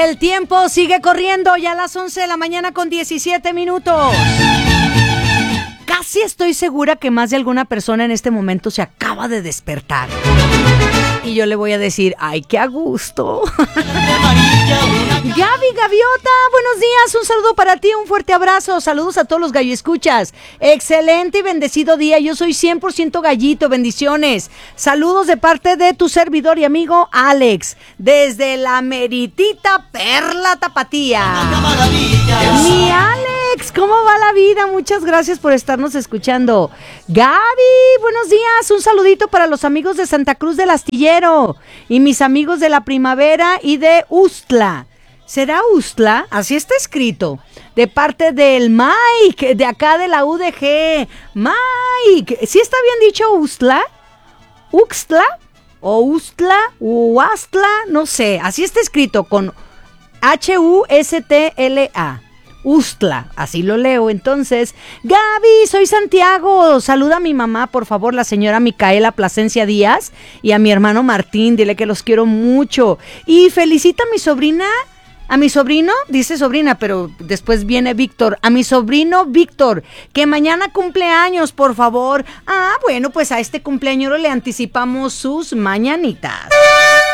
El tiempo sigue corriendo, ya a las 11 de la mañana con 17 minutos. Casi estoy segura que más de alguna persona en este momento se acaba de despertar. Y yo le voy a decir, ¡ay, qué a gusto! Gaby Gaviota, buenos días, un saludo para ti, un fuerte abrazo, saludos a todos los gallo escuchas. Excelente y bendecido día, yo soy 100% gallito, bendiciones. Saludos de parte de tu servidor y amigo Alex, desde la meritita Perla Tapatía. Mi Alex, ¿cómo va la vida? Muchas gracias por estarnos escuchando. Gaby, buenos días, un saludito para los amigos de Santa Cruz del Astillero y mis amigos de La Primavera y de Ustla. ¿Será Ustla? Así está escrito. De parte del Mike, de acá de la UDG. Mike, ¿sí está bien dicho Ustla? ¿Uxtla? ¿O Ustla? ¿Uastla? No sé, así está escrito con H-U-S-T-L-A. Ustla, así lo leo. Entonces, Gaby, soy Santiago, saluda a mi mamá, por favor, la señora Micaela Plasencia Díaz, y a mi hermano Martín, dile que los quiero mucho, y felicita a mi sobrina, a mi sobrino, dice sobrina, pero después viene Víctor, a mi sobrino Víctor, que mañana cumpleaños, por favor. Ah, bueno, pues a este cumpleañero le anticipamos sus mañanitas.